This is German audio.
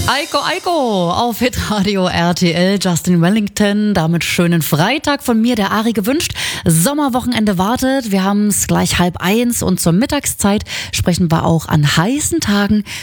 Eiko, Eiko auf Hitradio RTL, Justin Wellington, damit schönen Freitag von mir, der Ari gewünscht. Sommerwochenende wartet, wir haben es gleich 12:30 und zur Mittagszeit sprechen wir auch an heißen Tagen